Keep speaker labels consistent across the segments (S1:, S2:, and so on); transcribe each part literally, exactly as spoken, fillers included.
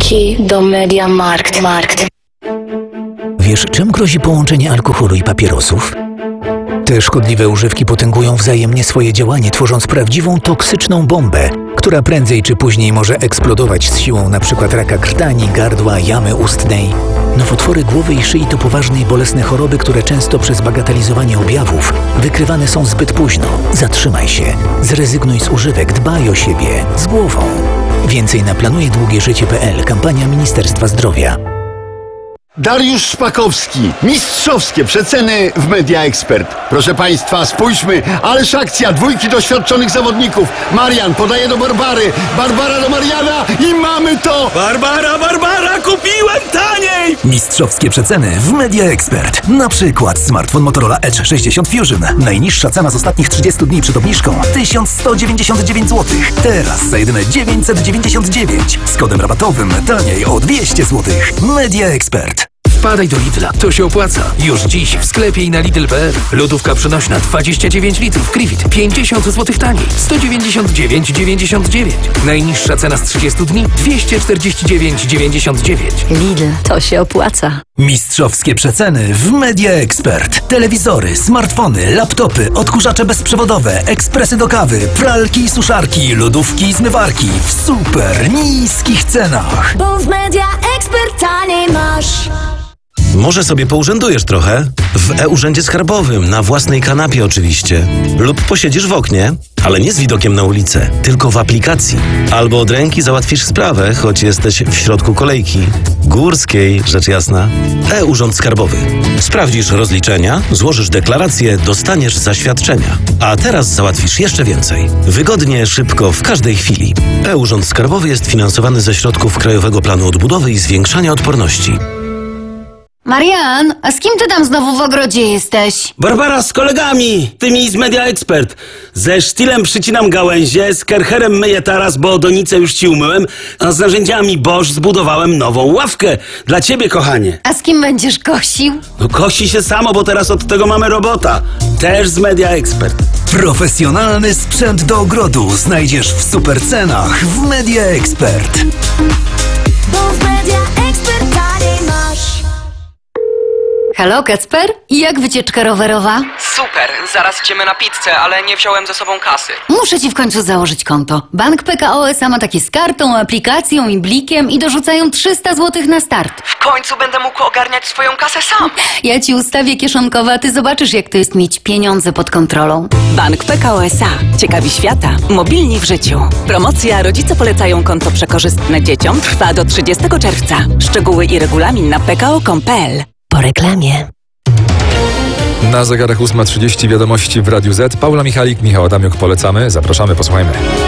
S1: Leci do Mediamarkt. Markt.
S2: Wiesz, czym grozi połączenie alkoholu i papierosów? Te szkodliwe używki potęgują wzajemnie swoje działanie, tworząc prawdziwą toksyczną bombę, która prędzej czy później może eksplodować z siłą np. raka krtani, gardła, jamy ustnej. Nowotwory głowy i szyi to poważne i bolesne choroby, które często przez bagatelizowanie objawów wykrywane są zbyt późno. Zatrzymaj się, zrezygnuj z używek, dbaj o siebie, z głową. Więcej na planuje długie życie kropka p l, kampania Ministerstwa Zdrowia.
S3: Dariusz Szpakowski. Mistrzowskie przeceny w Media Expert. Proszę Państwa, spójrzmy, ależ akcja, dwójki doświadczonych zawodników. Marian podaje do Barbary, Barbara do Mariana i mamy to!
S4: Barbara, Barbara, kupiłem taniej!
S5: Mistrzowskie przeceny w Media Expert. Na przykład smartfon Motorola Edge sześćdziesiąt Fusion. Najniższa cena z ostatnich trzydziestu dni przed obniżką tysiąc sto dziewięćdziesiąt dziewięć złotych. Teraz za jedyne dziewięćset dziewięćdziesiąt dziewięć. Z kodem rabatowym taniej o dwieście złotych. Media Expert.
S6: Wpadaj do Lidla, to się opłaca. Już dziś w sklepie i na Lidl kropka p l. Lodówka przenośna dwadzieścia dziewięć litrów Krivit pięćdziesiąt złotych taniej. sto dziewięćdziesiąt dziewięć dziewięćdziesiąt dziewięć. Najniższa cena z trzydziestu dni dwieście czterdzieści dziewięć dziewięćdziesiąt dziewięć.
S7: Lidl, to się opłaca.
S5: Mistrzowskie przeceny w Media Expert. Telewizory, smartfony, laptopy, odkurzacze bezprzewodowe, ekspresy do kawy, pralki i suszarki, lodówki i zmywarki w super niskich cenach.
S8: Bo w Media Expert taniej masz.
S4: Może sobie pourzędujesz trochę? W e-urzędzie skarbowym, na własnej kanapie oczywiście. Lub posiedzisz w oknie, ale nie z widokiem na ulicę, tylko w aplikacji. Albo od ręki załatwisz sprawę, choć jesteś w środku kolejki. Górskiej, rzecz jasna. E-urząd skarbowy. Sprawdzisz rozliczenia, złożysz deklarację, dostaniesz zaświadczenia. A teraz załatwisz jeszcze więcej. Wygodnie, szybko, w każdej chwili. E-urząd skarbowy jest finansowany ze środków Krajowego Planu Odbudowy i Zwiększania Odporności.
S7: Marian, a z kim ty tam znowu w ogrodzie jesteś?
S9: Barbara, z kolegami, tymi z Media Expert. Ze sztilem przycinam gałęzie, z kercherem myję taras, bo donicę już ci umyłem, a z narzędziami Bosch zbudowałem nową ławkę. Dla ciebie, kochanie.
S7: A z kim będziesz kosił?
S9: No kosi się samo, bo teraz od tego mamy robota. Też z Media Expert.
S5: Profesjonalny sprzęt do ogrodu znajdziesz w super cenach w Media Expert.
S8: Bo w Media Expert taniej masz.
S7: Halo, Kacper? I jak wycieczka rowerowa?
S10: Super, zaraz idziemy na pizzę, ale nie wziąłem ze sobą kasy.
S7: Muszę ci w końcu założyć konto. Bank P K O S A ma takie z kartą, aplikacją i blikiem i dorzucają trzysta złotych na start.
S10: W końcu będę mógł ogarniać swoją kasę sam.
S7: Ja ci ustawię kieszonkowe, a ty zobaczysz, jak to jest mieć pieniądze pod kontrolą.
S11: Bank P K O S A. Ciekawi świata. Mobilni w życiu. Promocja Rodzice polecają konto przekorzystne dzieciom trwa do trzydziestego czerwca. Szczegóły i regulamin na p k o kropka com kropka p l.
S7: Po reklamie.
S12: Na zegarach ósma trzydzieści wiadomości w Radiu Z. Paula Michalik, Michał Adamiuk, polecamy. Zapraszamy, posłuchajmy.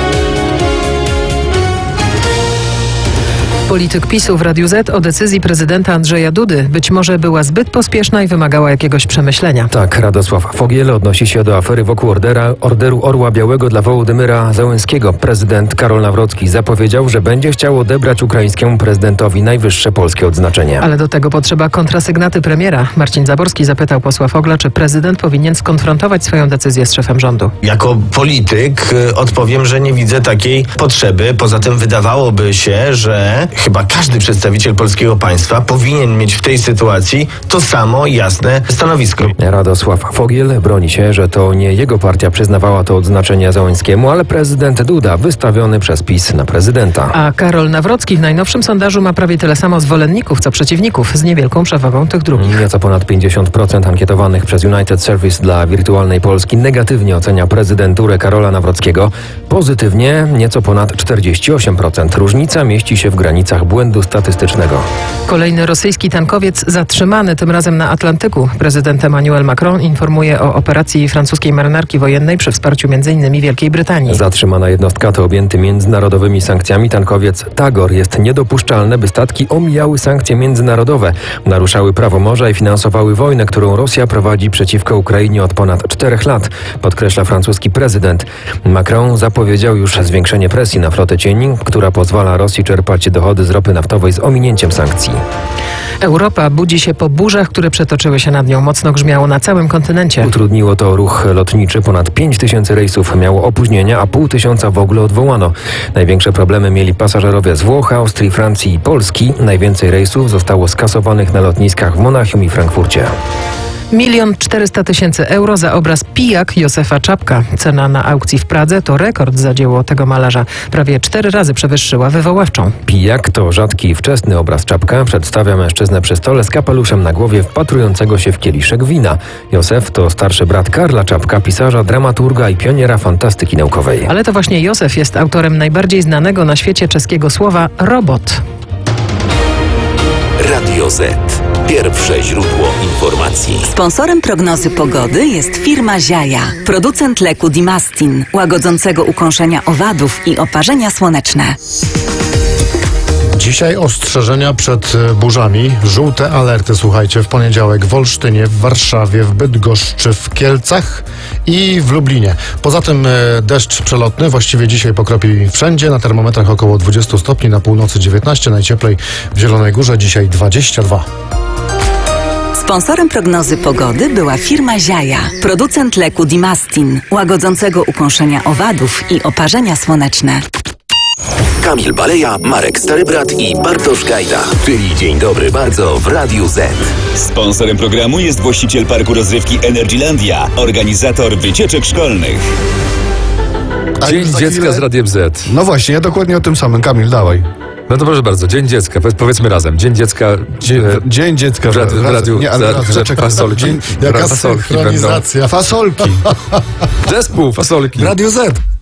S13: Polityk PiSu w Radiu Z o decyzji prezydenta Andrzeja Dudy. Być może była zbyt pospieszna i wymagała jakiegoś przemyślenia.
S14: Tak, Radosław Fogiel odnosi się do afery wokół ordera, orderu Orła Białego dla Wołodymyra Zełenskiego. Prezydent Karol Nawrocki zapowiedział, że będzie chciał odebrać ukraińskiemu prezydentowi najwyższe polskie odznaczenie.
S13: Ale do tego potrzeba kontrasygnaty premiera. Marcin Zaborski zapytał posła Fogla, czy prezydent powinien skonfrontować swoją decyzję z szefem rządu.
S15: Jako polityk odpowiem, że nie widzę takiej potrzeby. Poza tym wydawałoby się, że chyba każdy przedstawiciel polskiego państwa powinien mieć w tej sytuacji to samo jasne stanowisko.
S14: Radosław Fogiel broni się, że to nie jego partia przyznawała to odznaczenie Zełenskiemu, ale prezydent Duda wystawiony przez PiS na prezydenta.
S13: A Karol Nawrocki w najnowszym sondażu ma prawie tyle samo zwolenników, co przeciwników, z niewielką przewagą tych drugich.
S14: Nieco ponad pięćdziesiąt procent ankietowanych przez United Service dla Wirtualnej Polski negatywnie ocenia prezydenturę Karola Nawrockiego. Pozytywnie nieco ponad czterdzieści osiem procent. Różnica mieści się w granicach błędu statystycznego.
S13: Kolejny rosyjski tankowiec zatrzymany, tym razem na Atlantyku. Prezydent Emmanuel Macron informuje o operacji francuskiej marynarki wojennej przy wsparciu między innymi Wielkiej Brytanii.
S14: Zatrzymana jednostka to objęty międzynarodowymi sankcjami tankowiec Tagor. Jest niedopuszczalne, by statki omijały sankcje międzynarodowe, naruszały prawo morza i finansowały wojnę, którą Rosja prowadzi przeciwko Ukrainie od ponad czterech lat, podkreśla francuski prezydent. Macron zapowiedział już zwiększenie presji na flotę cieni, która pozwala Rosji czerpać dochody dochody z ropy naftowej z ominięciem sankcji.
S13: Europa budzi się po burzach, które przetoczyły się nad nią. Mocno grzmiało na całym kontynencie.
S14: Utrudniło to ruch lotniczy. Ponad pięć tysięcy rejsów miało opóźnienia, a pół tysiąca w ogóle odwołano. Największe problemy mieli pasażerowie z Włoch, Austrii, Francji i Polski. Najwięcej rejsów zostało skasowanych na lotniskach w Monachium i Frankfurcie.
S13: Milion czterysta tysięcy euro za obraz Pijak Józefa Czapka. Cena na aukcji w Pradze to rekord za dzieło tego malarza. Prawie cztery razy przewyższyła wywoławczą.
S14: Pijak to rzadki wczesny obraz Czapka. Przedstawia mężczyznę przy stole z kapeluszem na głowie, wpatrującego się w kieliszek wina. Józef to starszy brat Karla Czapka, pisarza, dramaturga i pioniera fantastyki naukowej.
S13: Ale to właśnie Józef jest autorem najbardziej znanego na świecie czeskiego słowa robot.
S16: Radio Z. Pierwsze źródło informacji.
S11: Sponsorem prognozy pogody jest firma Ziaja, producent leku Dimastin, łagodzącego ukąszenia owadów i oparzenia słoneczne.
S17: Dzisiaj ostrzeżenia przed burzami. Żółte alerty, słuchajcie, w poniedziałek w Olsztynie, w Warszawie, w Bydgoszczy, w Kielcach i w Lublinie. Poza tym deszcz przelotny, właściwie dzisiaj pokropi wszędzie. Na termometrach około dwadzieścia stopni, na północy dziewiętnaście, najcieplej w Zielonej Górze dzisiaj dwadzieścia dwa.
S11: Sponsorem prognozy pogody była firma Ziaja, producent leku Dimastin, łagodzącego ukąszenia owadów i oparzenia słoneczne.
S16: Kamil Baleja, Marek Starybrat i Bartosz Gajda. Czyli Dzień Dobry Bardzo w Radiu Z.
S18: Sponsorem programu jest właściciel parku rozrywki Energylandia, organizator wycieczek szkolnych.
S12: Dzień Dziecka z Radiem Z.
S17: No właśnie, ja dokładnie o tym samym. Kamil, dawaj.
S12: No to proszę bardzo, Dzień Dziecka, powiedzmy razem. Dzień Dziecka...
S17: Dzień, e, dzień Dziecka
S12: w radiu, w radiu
S17: nie, ale
S12: za,
S17: raz,
S12: że
S17: czekaj,
S12: fasolki,
S17: dzień, jaka
S12: fasolki
S17: synchronizacja.
S12: będą.
S17: Fasolki.
S12: Zespół fasolki.
S17: Radio Z.